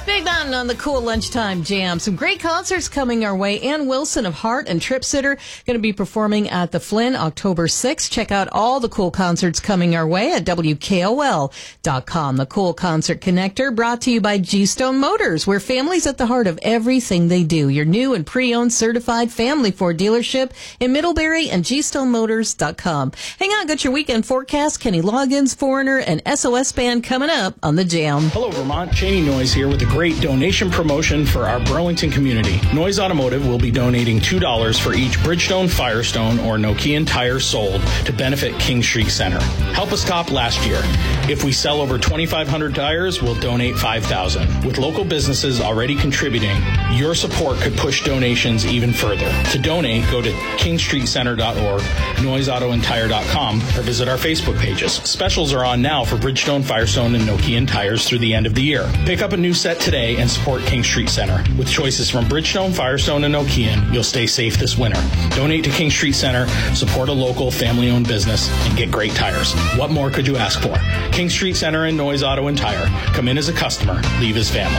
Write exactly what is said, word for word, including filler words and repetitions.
Big Mountain on the cool lunchtime jam. Some great concerts coming our way. Ann Wilson of Heart and Trip Sitter going to be performing at the Flynn October sixth. Check out all the cool concerts coming our way at W K O L dot com. The Cool Concert Connector brought to you by G-Stone Motors, where family's at the heart of everything they do. Your new and pre-owned certified family Ford dealership in Middlebury and G Stone Motors dot com. Hang on, got your weekend forecast. Kenny Loggins, Foreigner, and S O S Band coming up on the Jam. Hello, Vermont. Cheney Noise here with a great donation promotion for our Burlington community. Noise Automotive will be donating two dollars for each Bridgestone, Firestone, or Nokian tire sold to benefit King Street Center. Help us top last year. If we sell over twenty-five hundred tires, we'll donate five thousand. With local businesses already contributing, your support could push donations even further. To donate, go to king street center dot org, noise auto and tire dot com, or visit our Facebook pages. Specials are on now for Bridgestone, Firestone, and Nokian tires through the end of the year. Pick up a new set today and support King Street Center. With choices from Bridgestone, Firestone, and Nokian, you'll stay safe this winter. Donate to King Street Center, support a local family-owned business, and get great tires. What more could you ask for? King Street Center and Noise Auto and Tire. Come in as a customer, leave as family.